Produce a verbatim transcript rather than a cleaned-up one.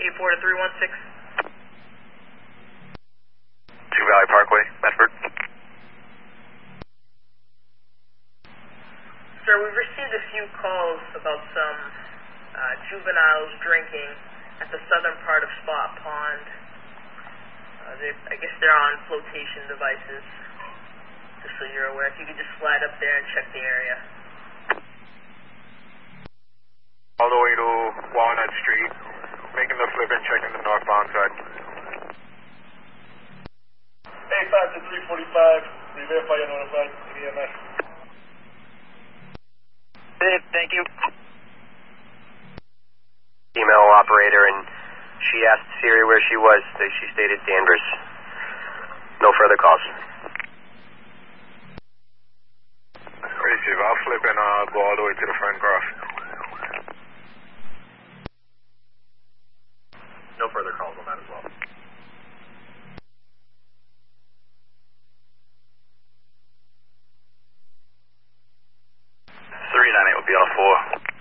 eight four to three one six. Two Valley Parkway, Medford. Sir, we've received a few calls about some uh, juveniles drinking at the southern part of Spot Pond. Uh, they, I guess they're on flotation devices, just so you're aware. If you could just slide up there and check the area. All the way to Walnut Street, making the flip and checking the northbound side. eight five to three forty-five, Revere Fire notified, E M S. Thank you. Email operator, and she asked Siri where she was. She stated Danvers. No further calls. Receive. I'll flip and uh, go all the way to the front cross. No further calls on that as well. three nine eight will be all four.